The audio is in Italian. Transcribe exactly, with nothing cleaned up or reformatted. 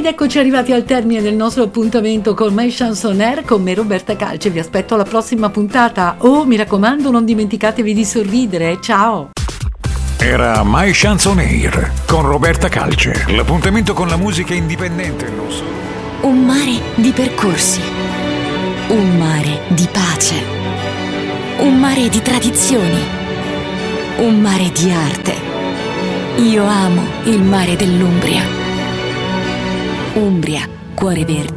eccoci arrivati al termine del nostro appuntamento con My Chansonaire, con me Roberta Calce. Vi aspetto alla prossima puntata. Oh, mi raccomando, non dimenticatevi di sorridere. Ciao! Era My Chansonaire con Roberta Calce. L'appuntamento con la musica indipendente, non solo. Un mare di percorsi, un mare di pace, un mare di tradizioni, un mare di arte. Io amo il mare dell'Umbria. Umbria, cuore verde.